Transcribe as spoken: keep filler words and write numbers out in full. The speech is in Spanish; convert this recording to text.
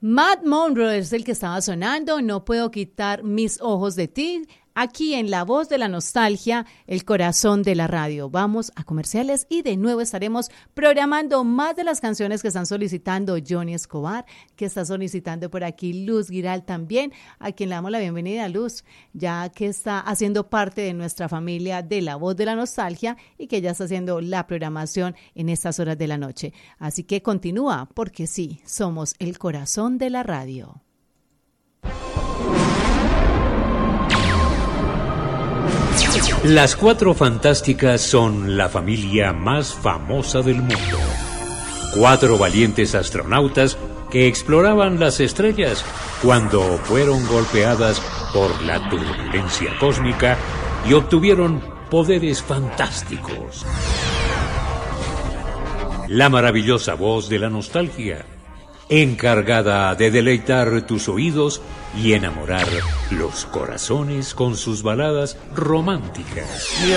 Matt Monro es el que estaba sonando, No puedo quitar mis ojos de ti, aquí en La Voz de la Nostalgia, el corazón de la radio. Vamos a comerciales y de nuevo estaremos programando más de las canciones que están solicitando Johnny Escobar, que está solicitando por aquí Luz Giral también, a quien le damos la bienvenida, Luz, ya que está haciendo parte de nuestra familia de La Voz de la Nostalgia y que ya está haciendo la programación en estas horas de la noche. Así que continúa, porque sí, somos el corazón de la radio. Las Cuatro Fantásticas son la familia más famosa del mundo. Cuatro valientes astronautas que exploraban las estrellas cuando fueron golpeadas por la turbulencia cósmica y obtuvieron poderes fantásticos. La maravillosa voz de la nostalgia, encargada de deleitar tus oídos y enamorar los corazones con sus baladas románticas.